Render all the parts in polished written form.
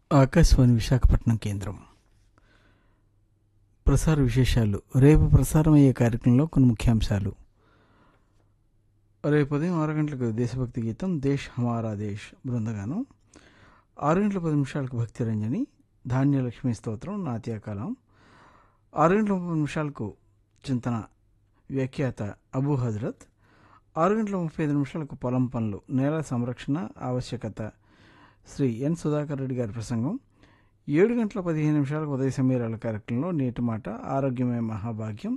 ఆకాశవాణి విశాఖపట్నం కేంద్రం ప్రసార విశేషాలు. రేపు ప్రసారమయ్యే కార్యక్రమంలో కొన్ని ముఖ్యాంశాలు. రేపు ఉదయం 6 గంటలకు దేశభక్తి గీతం దేశ్ హమారా దేశ్ బృందగానం, 6 గంటల 10 నిమిషాలకు భక్తి రంజని ధాన్యలక్ష్మి స్తోత్రం నాట్యకాలం, 6 గంటల 30 నిమిషాలకు చింతన వ్యాఖ్యాత అబూ హజరత్, 6 గంటల 35 నిమిషాలకు పొలం పనులు నేల సంరక్షణ ఆవశ్యకత శ్రీ ఎన్ సుధాకర్ రెడ్డి గారి ప్రసంగం, 7 గంటల 15 నిమిషాలకు ఉదయ సమీరాల కార్యక్రమంలో నేటి మాట ఆరోగ్యమే మహాభాగ్యం.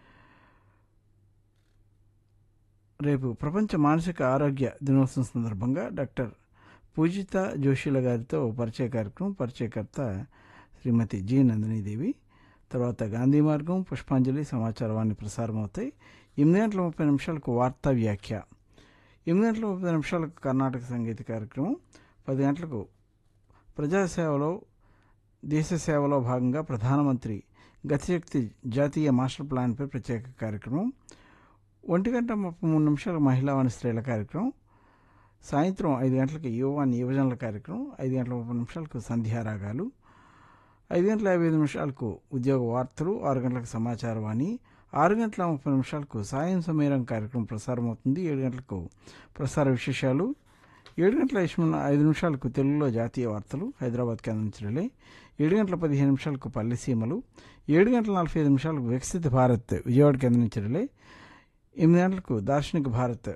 రేపు ప్రపంచ మానసిక ఆరోగ్య దినోత్సవం సందర్భంగా డాక్టర్ పూజిత జోషిల గారితో పరిచయ కార్యక్రమం, పరిచయకర్త శ్రీమతి జి నందినీదేవి. తర్వాత గాంధీ మార్గం, పుష్పాంజలి, సమాచారవాణి ప్రసారం అవుతాయి. 8 గంటల 30 నిమిషాలకు వార్తా వ్యాఖ్య, 8 గంటల 30 నిమిషాలకు కర్ణాటక సంగీత కార్యక్రమం, 10 గంటలకు ప్రజాసేవలో దేశ సేవలో భాగంగా ప్రధానమంత్రి గతిశక్తి జాతీయ మాస్టర్ ప్లాన్పై ప్రత్యేక కార్యక్రమం, 1 గంట 33 నిమిషాలకు మహిళావాణి స్త్రీల కార్యక్రమం, సాయంత్రం 5 గంటలకు యువవాణి యువజనుల కార్యక్రమం, 5 గంటల 30 నిమిషాలకు సంధ్యారాగాలు, 5 గంటల 55 నిమిషాలకు ఉద్యోగ వార్తలు, 6 గంటలకు సమాచారవాణి, 6 గంటల 30 నిమిషాలకు సాయం సమీరం కార్యక్రమం ప్రసారం అవుతుంది. 7 గంటలకు ప్రసార విశేషాలు, 7 గంటల 5 నిమిషాలకు తెలుగులో జాతీయ వార్తలు హైదరాబాద్ కేంద్రం నుంచి రిలే, 7 గంటల 15 నిమిషాలకు పల్లెసీమలు, 7 గంటల 45 నిమిషాలకు వికసిత భారత్ విజయవాడ కేంద్రం నుంచి రిలే, 8 గంటలకు దార్శనిక భారత్,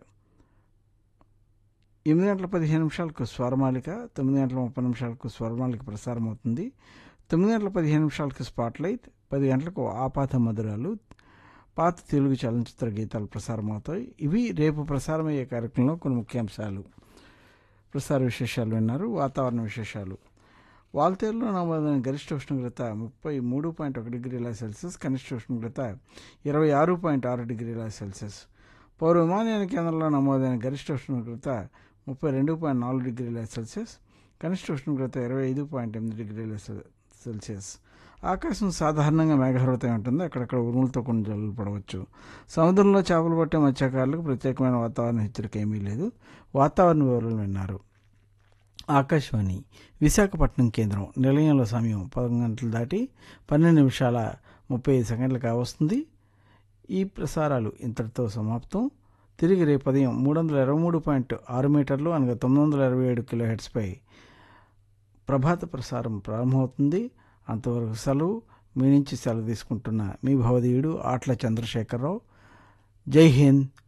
8 గంటల 15 నిమిషాలకు స్వరమాలిక, 9 గంటల 30 నిమిషాలకు స్వరమాలిక ప్రసారం అవుతుంది. 9 గంటల 15 నిమిషాలకు స్పాట్లైట్, 10 గంటలకు ఆపాత మధురాలు పాత తెలుగు చలనచిత్ర గీతాలు ప్రసారం అవుతాయి. ఇవి రేపు ప్రసారమయ్యే కార్యక్రమంలో కొన్ని ముఖ్యాంశాలు. ప్రసార విశేషాలు విన్నారు. వాతావరణ విశేషాలు. వాల్తేరులో నమోదైన గరిష్ట ఉష్ణోగ్రత 33.1 డిగ్రీల సెల్సియస్, కనిష్ట ఉష్ణోగ్రత 26.6 డిగ్రీల సెల్సియస్. పౌర విమానయాన కేంద్రంలో నమోదైన గరిష్ట ఉష్ణోగ్రత 32.4 డిగ్రీల సెల్సియస్, కనిష్ట ఉష్ణోగ్రత 25.8 డిగ్రీల సెల్సియస్. ఆకాశం సాధారణంగా మేఘావృతమై ఉంటుంది. అక్కడక్కడ ఉరుములతో కొన్ని జల్లులు పడవచ్చు. సముద్రంలో చేపలు పట్టే మత్స్యకారులకు ప్రత్యేకమైన వాతావరణ హెచ్చరిక ఏమీ లేదు. వాతావరణ వివరాలు విన్నారు. ఆకాశవాణి విశాఖపట్నం కేంద్రం. నిలయంలో సమయం 11 గంటలు దాటి 12 నిమిషాల 35 సెకండ్లు కావస్తుంది. ఈ ప్రసారాలు ఇంతటితో సమాప్తం. తిరిగి రేపు ఉదయం 323.6 మీటర్లు అనగా 927 కిలోహెర్ట్జ్పై ప్రభాత ప్రసారం ప్రారంభమవుతుంది. అంతవరకు సెలవు. మీ నుంచి సెలవు తీసుకుంటున్న మీ భవదీయుడు ఆట్ల చంద్రశేఖరరావు. జై హింద్,